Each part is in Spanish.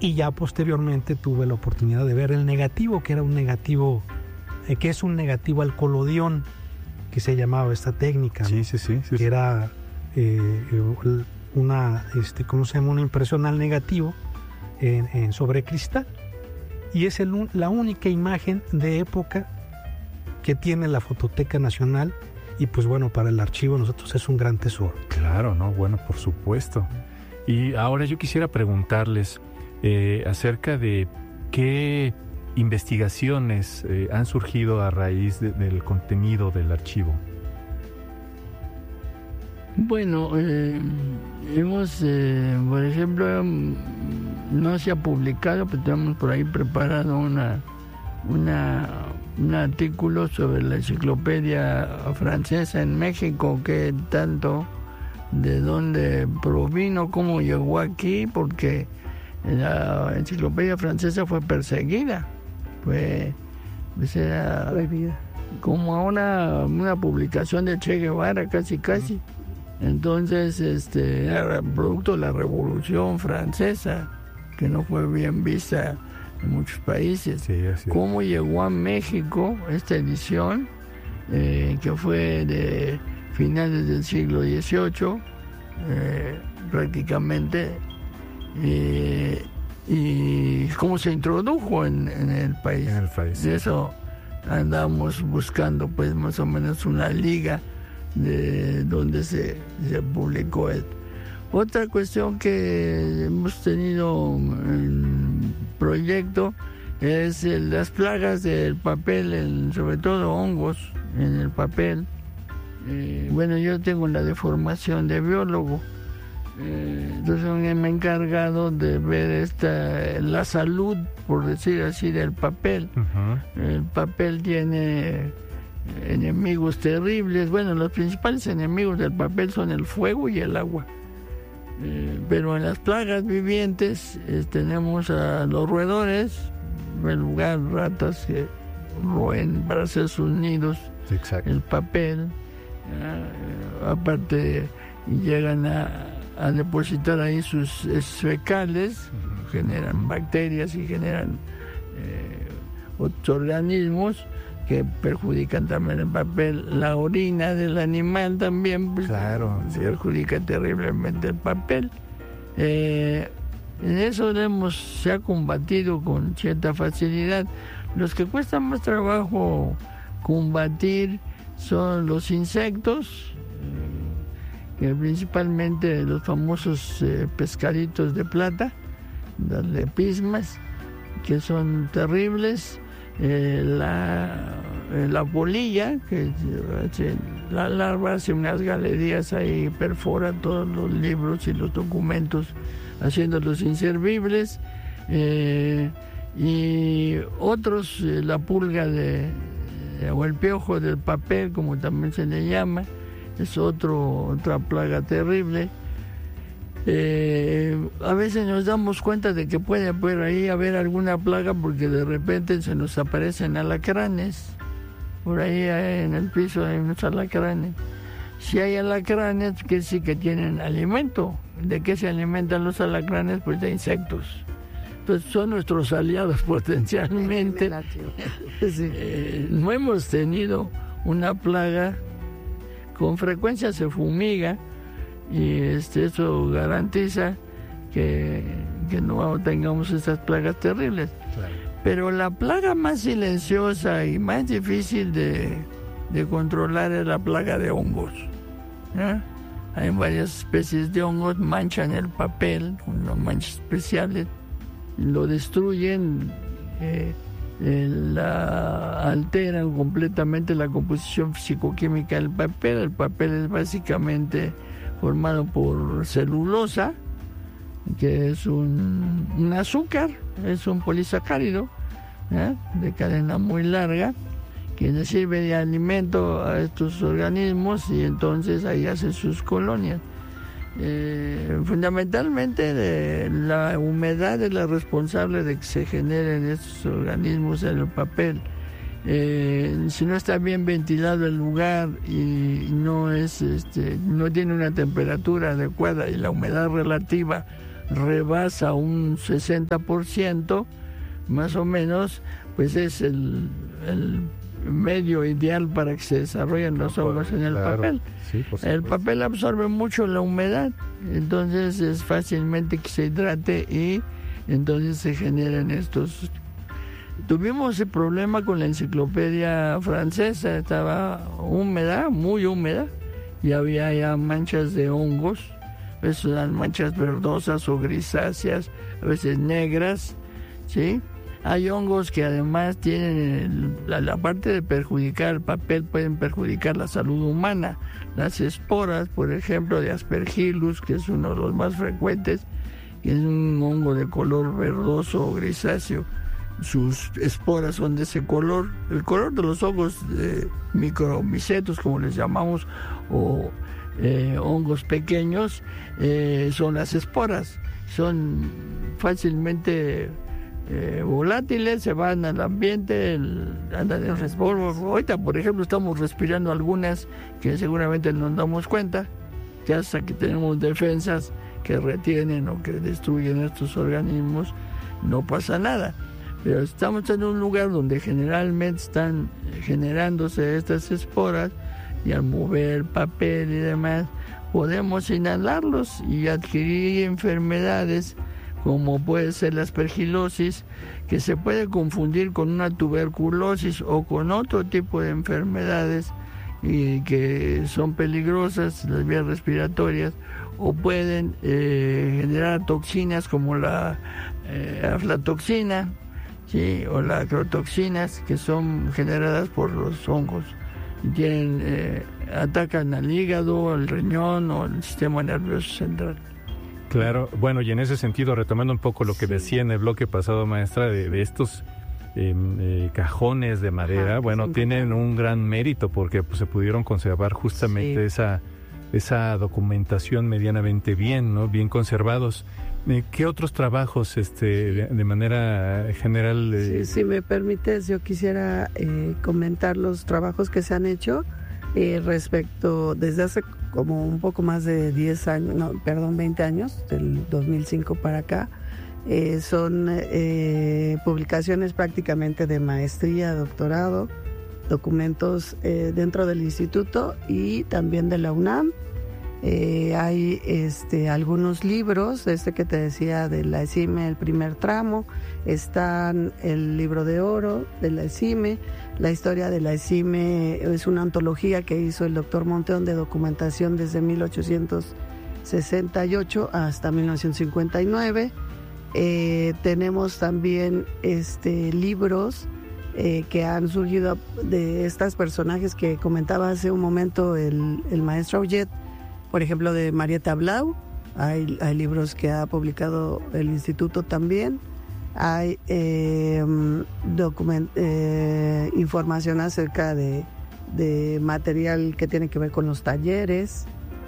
Y ya posteriormente tuve la oportunidad de ver el negativo, que era un negativo, que es un negativo al colodión, que se llamaba esta técnica, ¿no? Sí. Que era una, ¿cómo se llama? Una impresión al negativo sobre cristal. Y es la única imagen de época que tiene la Fototeca Nacional. Y pues bueno, para el archivo nosotros es un gran tesoro. Claro, ¿no? Bueno, por supuesto. Y ahora yo quisiera preguntarles acerca de qué investigaciones han surgido a raíz del contenido del archivo. Bueno, hemos, por ejemplo, no se ha publicado, pero tenemos por ahí preparado un artículo sobre la enciclopedia francesa en México, que tanto de dónde provino, cómo llegó aquí, porque la enciclopedia francesa fue perseguida, pues era prohibida, como ahora una publicación de Che Guevara casi. Entonces era producto de la Revolución Francesa, que no fue bien vista en muchos países. Sí, así es. ¿Cómo llegó a México esta edición, que fue de finales del siglo XVIII, prácticamente, y cómo se introdujo en el país? En el país. De eso andamos buscando, pues, más o menos una liga de donde se publicó esto. Otra cuestión que hemos tenido en proyecto es las plagas del papel, sobre todo hongos en el papel. Bueno, yo tengo la deformación de biólogo, entonces me he encargado de ver la salud, por decir así, del papel. Uh-huh. El papel tiene enemigos terribles. Bueno, los principales enemigos del papel son el fuego y el agua. Pero en las plagas vivientes tenemos a los roedores, en lugar ratas que roen para hacer sus nidos. Exacto. El papel, aparte llegan a depositar ahí sus fecales, generan bacterias y generan otros organismos que perjudican también el papel. La orina del animal también, pues, claro, perjudica terriblemente el papel. En eso se ha combatido con cierta facilidad. Los que cuestan más trabajo combatir son los insectos, que principalmente los famosos pescaditos de plata, las lepismas, que son terribles. La polilla, que la larva hace unas galerías ahí, perfora todos los libros y los documentos, haciéndolos inservibles. Y otros, la pulga o el piojo del papel, como también se le llama, es otra plaga terrible. A veces nos damos cuenta de que puede por ahí haber alguna plaga porque de repente se nos aparecen alacranes. Por ahí en el piso hay unos alacranes. Si hay alacranes, que sí que tienen alimento. ¿De qué se alimentan los alacranes? Pues de insectos. Entonces son nuestros aliados potencialmente. No hemos tenido una plaga. Con frecuencia se fumiga, y eso garantiza que no tengamos estas plagas terribles. Claro. Pero la plaga más silenciosa y más difícil de controlar es la plaga de hongos. Hay varias especies de hongos, manchan el papel, unas manchas especiales, lo destruyen, alteran completamente la composición físico-química del papel. El papel es básicamente formado por celulosa, que es un azúcar, es un polisacárido de cadena muy larga, que le sirve de alimento a estos organismos, y entonces ahí hacen sus colonias. Fundamentalmente la humedad es la responsable de que se generen estos organismos en el papel. Si no está bien ventilado el lugar y no tiene una temperatura adecuada y la humedad relativa rebasa un 60%, más o menos, pues es el medio ideal para que se desarrollen los hongos en el papel. Sí, el papel absorbe mucho la humedad, entonces es fácilmente que se hidrate y entonces se generan estos. Tuvimos el problema con la enciclopedia francesa, estaba húmeda, muy húmeda, y había ya manchas de hongos, a veces eran manchas verdosas o grisáceas, a veces negras, ¿sí? Hay hongos que además tienen la parte de perjudicar el papel, pueden perjudicar la salud humana. Las esporas, por ejemplo, de Aspergillus, que es uno de los más frecuentes, que es un hongo de color verdoso o grisáceo. Sus esporas son de ese color. El color de los hongos micromicetos, como les llamamos, o hongos pequeños, son las esporas. Son fácilmente volátiles, se van al ambiente, andan en resbolo. Ahorita, por ejemplo, estamos respirando algunas que seguramente nos damos cuenta, que hasta que tenemos defensas que retienen o que destruyen estos organismos, no pasa nada. Pero estamos en un lugar donde generalmente están generándose estas esporas, y al mover el papel y demás, podemos inhalarlos y adquirir enfermedades como puede ser la aspergilosis, que se puede confundir con una tuberculosis o con otro tipo de enfermedades y que son peligrosas, las vías respiratorias, o pueden generar toxinas como la aflatoxina, ¿sí? O las acrotoxinas, que son generadas por los hongos. Atacan al hígado, al riñón o al sistema nervioso central. Claro, bueno, y en ese sentido, retomando un poco lo que decía en el bloque pasado, maestra, de estos cajones de madera, bueno, tienen un gran mérito porque pues, se pudieron conservar justamente esa documentación medianamente bien, ¿no? Bien conservados. ¿Qué otros trabajos, de manera general? Si me permites, yo quisiera comentar los trabajos que se han hecho respecto, desde hace como un poco más de 20 años, del 2005 para acá. Son publicaciones prácticamente de maestría, doctorado, documentos dentro del instituto y también de la UNAM. Hay algunos libros, que te decía de la ESIME, el primer tramo, están el libro de oro de la ESIME, la historia de la ESIME es una antología que hizo el doctor Monteón de documentación desde 1868 hasta 1959. Tenemos también libros que han surgido de estos personajes que comentaba hace un momento el maestro Aullet, por ejemplo, de Marieta Blau. Hay libros que ha publicado el instituto también. Hay información acerca de material que tiene que ver con los talleres.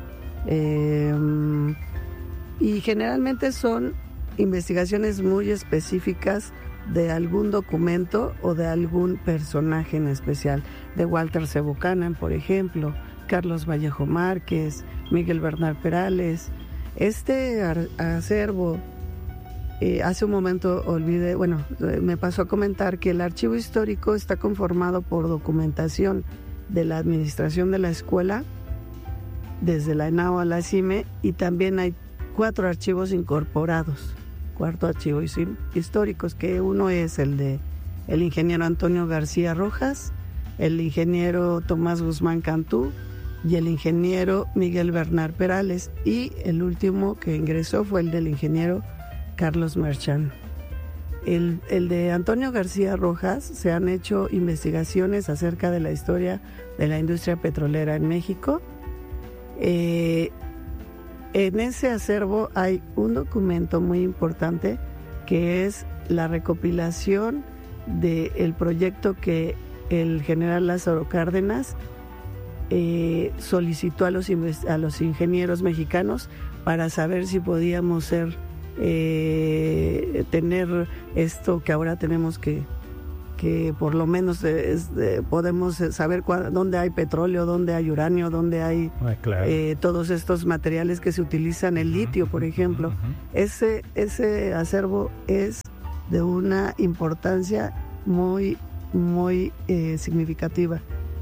Y generalmente son investigaciones muy específicas de algún documento o de algún personaje en especial. De Walter C. Buchanan, por ejemplo, Carlos Vallejo Márquez, Miguel Bernal Perales. Este acervo, hace un momento me pasó a comentar que el archivo histórico está conformado por documentación de la administración de la escuela, desde la ENAO a la CIME, y también hay 4 archivos incorporados, 4 archivos históricos, que uno es el de el ingeniero Antonio García Rojas, el ingeniero Tomás Guzmán Cantú y el ingeniero Miguel Bernal Perales, y el último que ingresó fue el del ingeniero Carlos Merchán. El de Antonio García Rojas, se han hecho investigaciones acerca de la historia de la industria petrolera en México. En ese acervo hay un documento muy importante que es la recopilación del proyecto que el general Lázaro Cárdenas solicitó a los ingenieros mexicanos para saber si podíamos tener esto que ahora tenemos, que que por lo menos podemos saber dónde hay petróleo, dónde hay uranio, dónde hay claro. Todos estos materiales que se utilizan, el litio, por ejemplo. Ese acervo es de una importancia muy, muy significativa.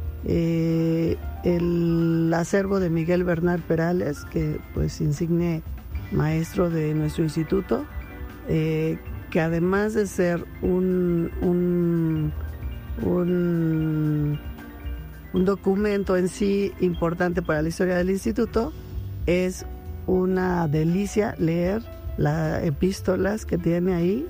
El acervo de Miguel Bernal Perales, que pues insigne maestro de nuestro instituto, que además de ser un documento en sí importante para la historia del instituto, es una delicia leer las epístolas que tiene ahí,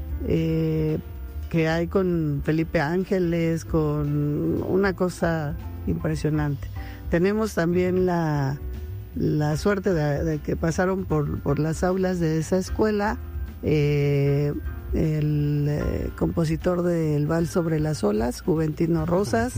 que hay con Felipe Ángeles, con una cosa impresionante. Tenemos también la suerte de que pasaron por las aulas de esa escuela el compositor del Vals sobre las olas, Juventino Rosas,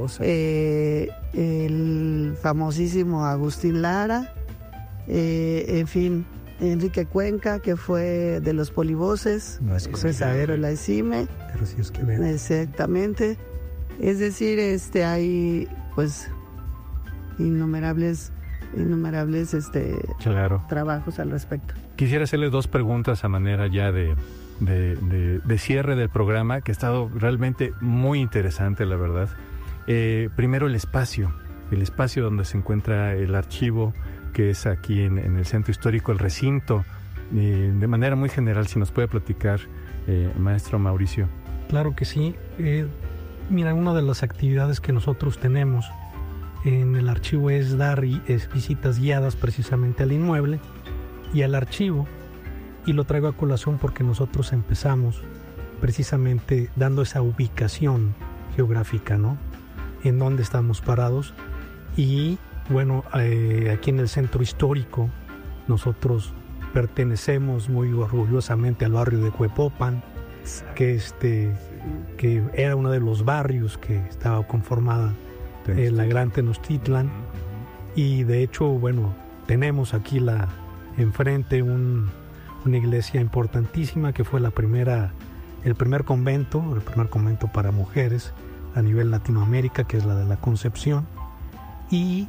el famosísimo Agustín Lara, en fin, Enrique Cuenca, que fue de los polivoces, César la ESIME, exactamente. Es decir, hay pues innumerables claro. trabajos al respecto. Quisiera hacerle 2 preguntas a manera ya de cierre del programa, que ha estado realmente muy interesante, la verdad. Primero, el espacio donde se encuentra el archivo, que es aquí en el Centro Histórico, el recinto. De manera muy general, si nos puede platicar, maestro Mauricio. Claro que sí. Mira, una de las actividades que nosotros tenemos en el archivo es dar visitas guiadas precisamente al inmueble y al archivo, y lo traigo a colación porque nosotros empezamos precisamente dando esa ubicación geográfica, ¿no? En dónde estamos parados. Y bueno, aquí en el Centro Histórico nosotros pertenecemos muy orgullosamente al barrio de Huepopan, que era uno de los barrios que estaba conformada la Gran Tenochtitlan, y de hecho, bueno, tenemos aquí enfrente una iglesia importantísima que fue el primer convento para mujeres a nivel Latinoamérica, que es la de la Concepción. Y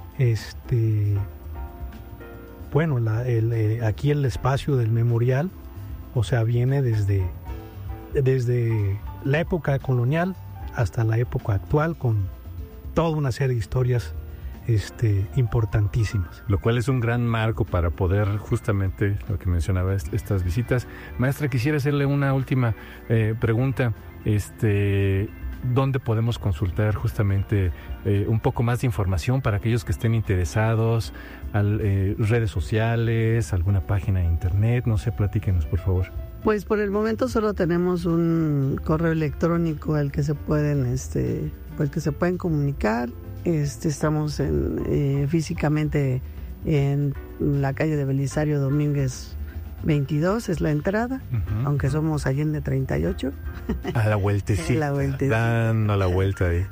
bueno, aquí el espacio del memorial, o sea, viene desde la época colonial hasta la época actual, con toda una serie de historias importantísimas. Lo cual es un gran marco para poder, justamente lo que mencionaba, estas visitas. Maestra, quisiera hacerle una última pregunta. ¿Dónde podemos consultar justamente un poco más de información para aquellos que estén interesados? Redes sociales, alguna página de internet, no sé, platíquenos, por favor. Pues por el momento solo tenemos un correo electrónico al que se pueden comunicar. Estamos físicamente en la calle de Belisario Domínguez 22, es la entrada, aunque somos Allende 38. A la vueltecita. Dando la vuelta ahí.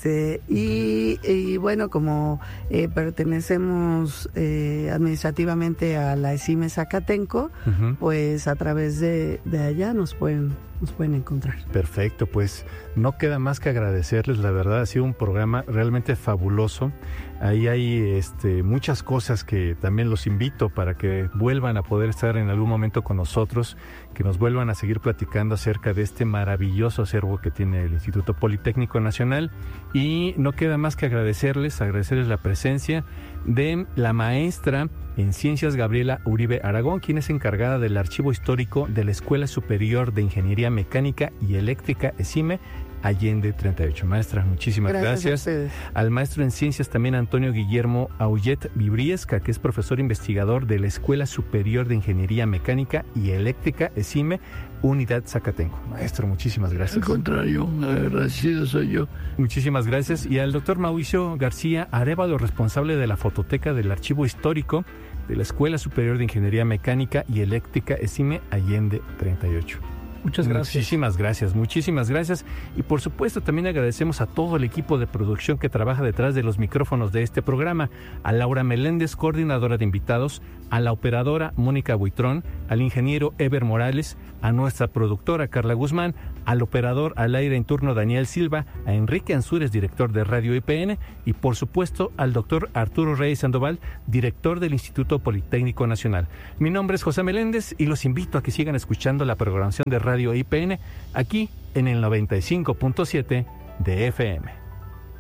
Y bueno, como pertenecemos administrativamente a la ESIME Zacatenco, pues a través de allá nos pueden encontrar. Perfecto, pues no queda más que agradecerles, la verdad ha sido un programa realmente fabuloso. Ahí hay muchas cosas que también los invito para que vuelvan a poder estar en algún momento con nosotros, que nos vuelvan a seguir platicando acerca de este maravilloso acervo que tiene el Instituto Politécnico Nacional. Y no queda más que agradecerles la presencia de la maestra en Ciencias Gabriela Uribe Aragón, quien es encargada del Archivo Histórico de la Escuela Superior de Ingeniería Mecánica y Eléctrica ESIME Allende 38. Maestra, muchísimas gracias. Al maestro en Ciencias también Antonio Guillermo Aullet Vibriesca, que es profesor investigador de la Escuela Superior de Ingeniería Mecánica y Eléctrica ESIME Unidad Zacatenco. Maestro, muchísimas gracias. Al contrario, agradecido soy yo. Muchísimas gracias. Y al doctor Mauricio García Arévalo, responsable de la fototeca del Archivo Histórico de la Escuela Superior de Ingeniería Mecánica y Eléctrica ESIME Allende 38. Muchas gracias. Muchísimas gracias. Y por supuesto también agradecemos a todo el equipo de producción que trabaja detrás de los micrófonos de este programa, a Laura Meléndez, coordinadora de invitados, a la operadora Mónica Buitrón, al ingeniero Eber Morales, a nuestra productora Carla Guzmán, al operador al aire en turno Daniel Silva, a Enrique Ansúrez, director de Radio IPN, y por supuesto al doctor Arturo Reyes Sandoval, director del Instituto Politécnico Nacional. Mi nombre es José Meléndez y los invito a que sigan escuchando la programación de Radio IPN aquí en el 95.7 de FM.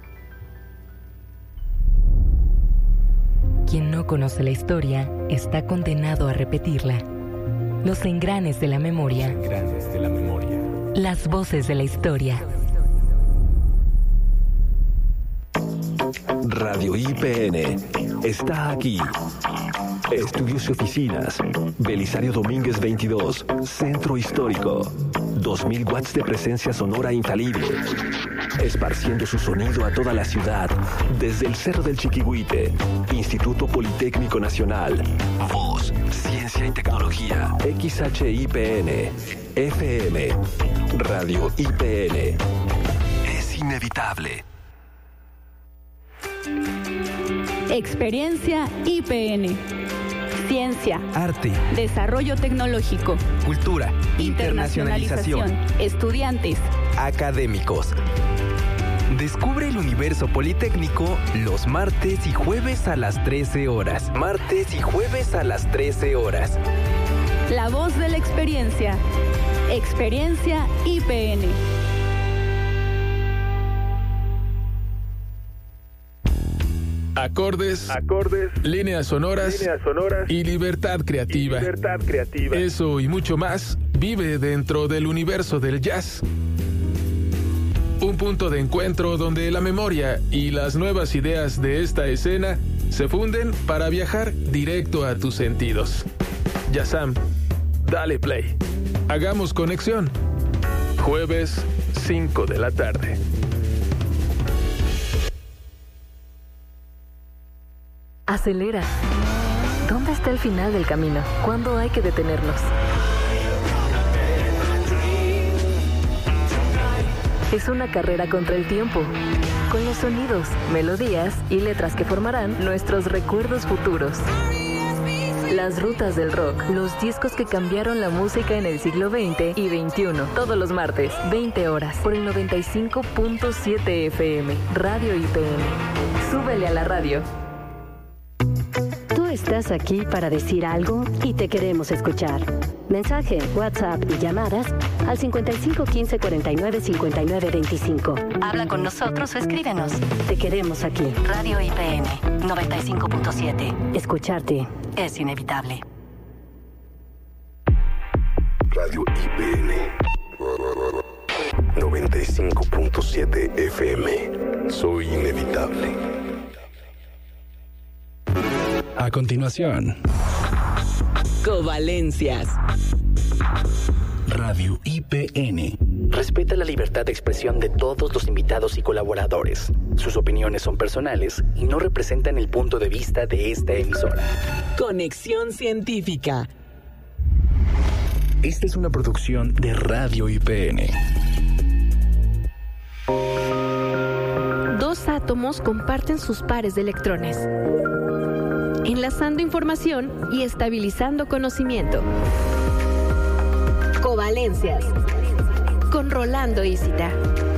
Quien no conoce la historia está condenado a repetirla. Los engranes de la memoria. Las voces de la historia. Radio IPN está aquí. Estudios y oficinas. Belisario Domínguez 22, Centro Histórico. 2000 watts de presencia sonora infalible. Esparciendo su sonido a toda la ciudad. Desde el Cerro del Chiquihuite. Instituto Politécnico Nacional. Voz, Ciencia y Tecnología. XHIPN. FM. Radio IPN. Es inevitable. Experiencia IPN. Ciencia, arte, desarrollo tecnológico, cultura, internacionalización, estudiantes, académicos. Descubre el universo politécnico los martes y jueves a las 13 horas. Martes y jueves a las 13 horas. La voz de la experiencia. Experiencia IPN. Acordes, líneas sonoras y libertad creativa. Eso y mucho más vive dentro del universo del jazz. Un punto de encuentro donde la memoria y las nuevas ideas de esta escena se funden para viajar directo a tus sentidos. Jazzam, dale play. Hagamos conexión. Jueves, 5 de la tarde. Acelera. ¿Dónde está el final del camino? ¿Cuándo hay que detenernos? Es una carrera contra el tiempo, con los sonidos, melodías y letras que formarán nuestros recuerdos futuros. Las rutas del rock, los discos que cambiaron la música en el siglo XX y XXI. Todos los martes, 20 horas, por el 95.7 FM, Radio IPN. Súbele a la radio. Estás aquí para decir algo y te queremos escuchar. Mensaje, WhatsApp y llamadas al 55 15 49 59 25. Habla con nosotros o escríbenos. Te queremos aquí. Radio IPN 95.7. Escucharte es inevitable. Radio IPN 95.7 FM. Soy inevitable. A continuación, Covalencias. Radio IPN. Respeta la libertad de expresión de todos los invitados y colaboradores. Sus opiniones son personales y no representan el punto de vista de esta emisora. Conexión científica. Esta es una producción de Radio IPN. Dos átomos comparten sus pares de electrones, enlazando información y estabilizando conocimiento. Covalencias, con Rolando Isita.